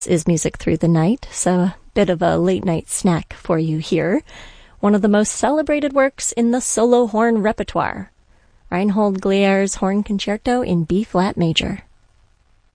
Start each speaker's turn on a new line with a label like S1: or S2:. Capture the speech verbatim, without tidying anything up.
S1: Is Music Through the Night, so a bit of a late-night snack for you here. One of the most celebrated works in the solo horn repertoire, Reinhold Glier's Horn Concerto in B-flat major.